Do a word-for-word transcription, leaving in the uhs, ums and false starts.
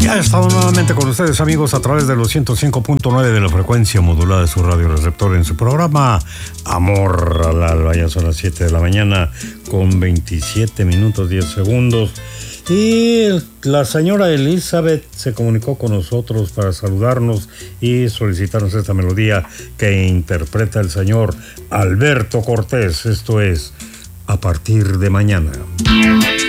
Ya estamos nuevamente con ustedes, amigos, a través de los ciento cinco punto nueve de la frecuencia modulada de su radio receptor en su programa Amor al Alba. Ya son las siete de la mañana con veintisiete minutos diez segundos. Y la señora Elizabeth se comunicó con nosotros para saludarnos y solicitarnos esta melodía que interpreta el señor Alberto Cortés. Esto es A Partir de Mañana.